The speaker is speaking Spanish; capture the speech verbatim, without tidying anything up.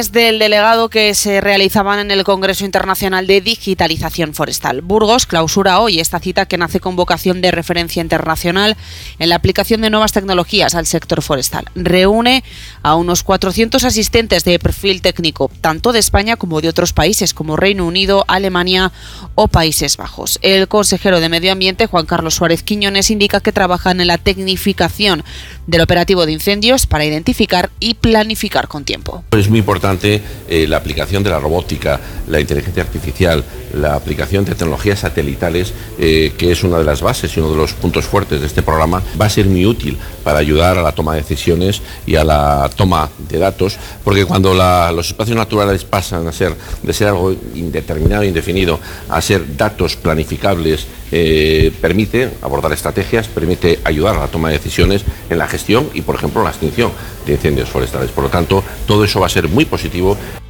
Del delegado que se realizaban en el Congreso Internacional de Digitalización Forestal. Burgos clausura hoy esta cita que nace con vocación de referencia internacional en la aplicación de nuevas tecnologías al sector forestal. Reúne a unos cuatrocientos asistentes de perfil técnico, tanto de España como de otros países como Reino Unido, Alemania o Países Bajos. El consejero de Medio Ambiente, Juan Carlos Suárez Quiñones, indica que trabajan en la tecnificación del operativo de incendios para identificar y planificar con tiempo. Es muy importante Eh, la aplicación de la robótica, la inteligencia artificial, la aplicación de tecnologías satelitales, eh, que es una de las bases y uno de los puntos fuertes de este programa, va a ser muy útil para ayudar a la toma de decisiones y a la toma de datos, porque cuando la, los espacios naturales pasan a ser, de ser algo indeterminado e indefinido, a ser datos planificables, eh, permite abordar estrategias, permite ayudar a la toma de decisiones en la gestión y, por ejemplo, la extinción de incendios forestales. Por lo tanto, todo eso va a ser muy positivo